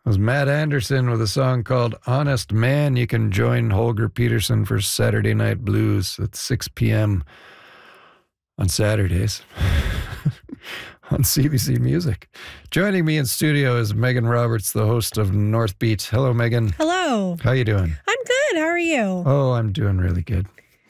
It was Matt Anderson with a song called Honest Man. You can join Holger Peterson for Saturday Night Blues at 6 p.m. on Saturdays on CBC Music. Joining me in studio is Megan Roberts, the host of North Beat. Hello, Megan. Hello. How you doing? I'm good. How are you? Oh, I'm doing really good.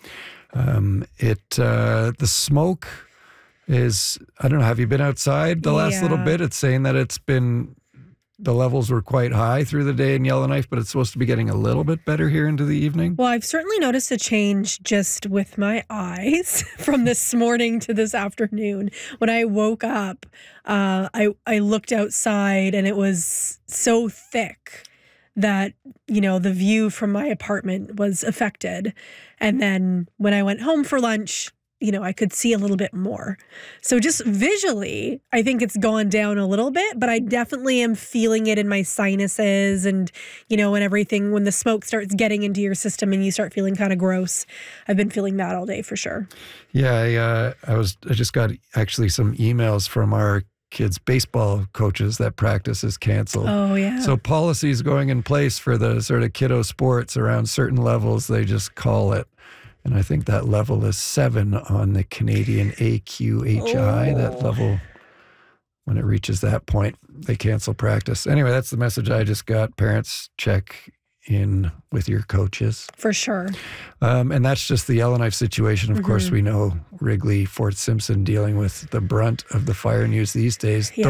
The smoke is, I don't know, have you been outside the last little bit? It's saying that the levels were quite high through the day in Yellowknife, but it's supposed to be getting a little bit better here into the evening. Well, I've certainly noticed a change just with my eyes from this morning to this afternoon. When I woke up, I looked outside and it was so thick that, the view from my apartment was affected. And then when I went home for lunch, I could see a little bit more. So just visually, I think it's gone down a little bit, but I definitely am feeling it in my sinuses and, when everything, when the smoke starts getting into your system and you start feeling kind of gross. I've been feeling that all day for sure. Yeah, I just got actually some emails from our kids' baseball coaches that practice is canceled. Oh, yeah. So policies going in place for the sort of kiddo sports around certain levels, they just call it. And I think that level is 7 on the Canadian AQHI. That level, when it reaches that point, they cancel practice. Anyway, that's the message I just got. Parents, check in with your coaches. For sure. And that's just the Yellowknife situation. Of course, we know Wrigley, Fort Simpson dealing with the brunt of the fire news these days. Yeah.